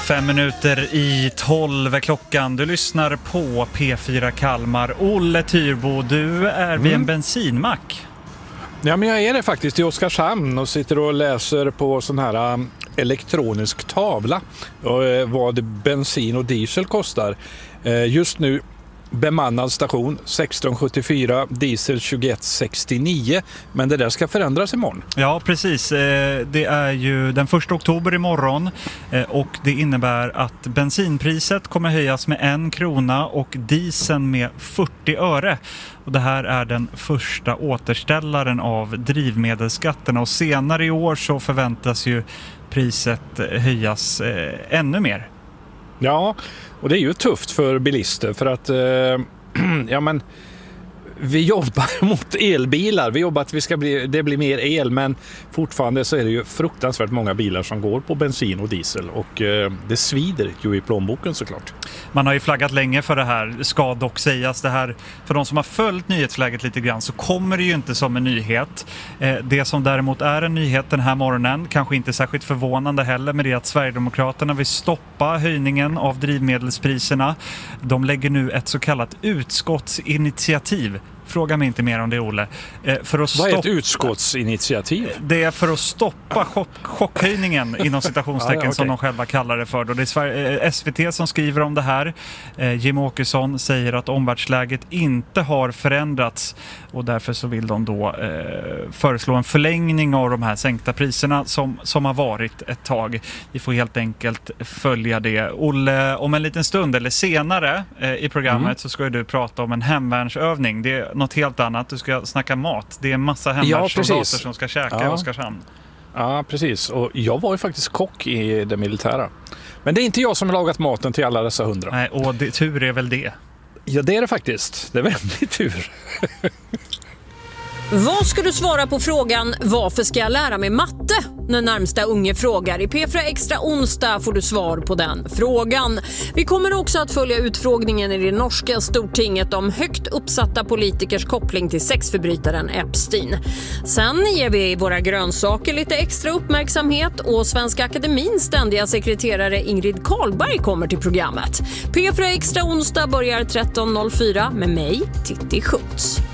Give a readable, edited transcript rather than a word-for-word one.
11:55 är klockan. Du lyssnar på P4 Kalmar. Olle Tyrbo, du är vid en bensinmack. Ja, men jag är det faktiskt i Oskarshamn och sitter och läser på sån här elektronisk tavla vad bensin och diesel kostar. Just nu bemannad station 16,74, diesel 21,69, men det där ska förändras imorgon. Ja, precis. Det är ju den 1 oktober imorgon och det innebär att bensinpriset kommer höjas med 1 krona och dieseln med 40 öre. Och det här är den första återställaren av drivmedelsskatterna och senare i år så förväntas ju priset höjas ännu mer. Ja, och det är ju tufft för bilister för att vi jobbar mot elbilar. Vi jobbar att det blir mer el, men fortfarande så är det ju fruktansvärt många bilar som går på bensin och diesel och det svider ju i plånboken såklart. Man har ju flaggat länge för det här, ska dock sägas. Det här, för de som har följt nyhetsläget lite grann så kommer det ju inte som en nyhet. Det som däremot är en nyhet den här morgonen, kanske inte särskilt förvånande heller, med det att Sverigedemokraterna vill stoppa höjningen av drivmedelspriserna. De lägger nu ett så kallat utskottsinitiativ. Fråga mig inte mer om det, Olle. Vad är ett utskottsinitiativ? Det är för att stoppa chockhöjningen inom citationstecken okay. Som de själva kallar det för. Det är SVT som skriver om det här. Jim Åkesson säger att omvärldsläget inte har förändrats och därför så vill de då föreslå en förlängning av de här sänkta priserna som har varit ett tag. Vi får helt enkelt följa det. Olle, om en liten stund eller senare i programmet så ska du prata om en hemvärnsövning. Det är något helt annat. Du ska snacka mat. Det är en massa hemvärnssoldater som ska käka i Oskarshamn. Ja, precis. Och jag var ju faktiskt kock i det militära. Men det är inte jag som har lagat maten till alla dessa 100. Nej, och tur är väl det. Ja, det är det faktiskt. Det är väldigt tur. Vad ska du svara på frågan varför ska jag lära mig matte? När närmsta unge frågar. I P4 Extra onsdag får du svar på den frågan. Vi kommer också att följa utfrågningen i det norska stortinget om högt uppsatta politikers koppling till sexförbrytaren Epstein. Sen ger vi våra grönsaker lite extra uppmärksamhet och Svenska Akademins ständiga sekreterare Ingrid Karlberg kommer till programmet. P4 Extra onsdag börjar 13.04 med mig, Titti Schutz.